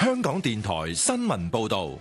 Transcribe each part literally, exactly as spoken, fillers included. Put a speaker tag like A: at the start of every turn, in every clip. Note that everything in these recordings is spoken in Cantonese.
A: 香港電台新聞報道。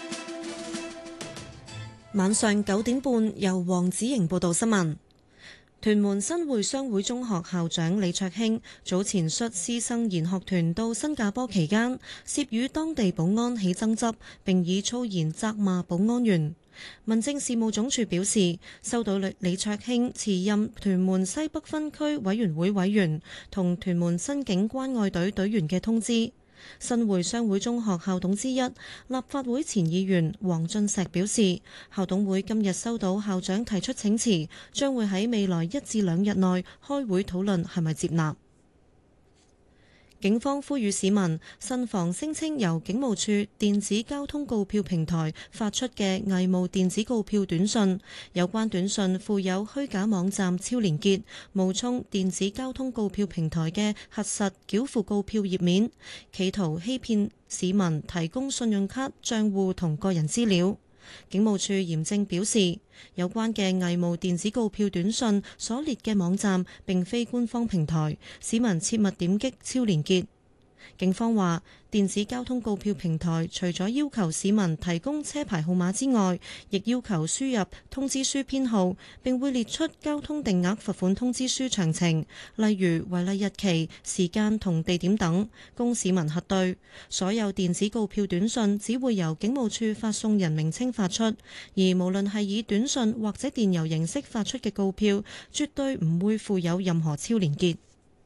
B: 晚上九點半，由黃子瑩報道新聞。屯門新會商會中學校長李卓興早前率師生研學團到新加坡期間，涉與當地保安起爭執，並以粗言責罵保安員。民政事務總署表示，收到李卓興辭任屯門西北分區委員會委員同屯門新警關愛隊隊員嘅通知。新會商會中學校董之一、立法會前議員黃俊碩表示，校董會今日收到校長提出請辭，將會喺未來一至兩日內開會討論係咪接納。警方呼籲市民慎防聲稱由警務處電子交通告票平台發出嘅偽冒電子告票短信，有關短信附有虛假網站超連結，冒充電子交通告票平台嘅核實繳付告票頁面，企圖欺騙市民提供信用卡帳戶同個人資料。警務處嚴正表示，有關嘅偽冒電子告票短信所列嘅網站並非官方平台，市民切勿點擊超連結。警方話，電子交通告票平台除咗要求市民提供車牌號碼之外，亦要求輸入通知書編號，並會列出交通定額罰款通知書詳情，例如違例日期、時間同地點等，供市民核對。所有電子告票短信只會由警務處發送人名稱發出，而無論係以短信或者電郵形式發出嘅告票，絕對唔會附有任何超連結。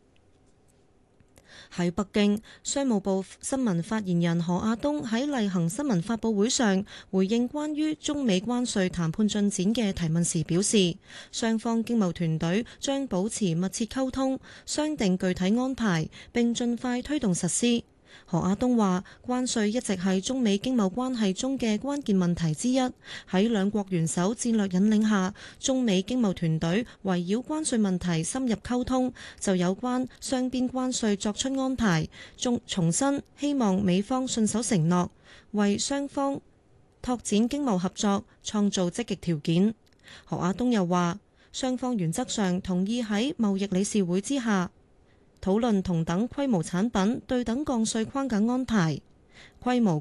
B: 喺北京，商務部新聞發言人何亞東喺例行新聞發佈會上回應關於中美關稅談判進展嘅提問時表示，雙方經貿團隊將保持密切溝通，商定具體安排，並盡快推動實施。何亞東話，關稅一直係中美經貿關係中嘅關鍵問題之一。喺兩國元首戰略引領下，中美經貿團隊圍繞關稅問題深入溝通，就有關雙邊關稅作出安排。重重申希望美方信守承諾，為雙方拓展經貿合作創造積極條件。何亞東又話，雙方原則上同意喺貿易理事會之下討論同等規模產品對等降稅框架安排，規模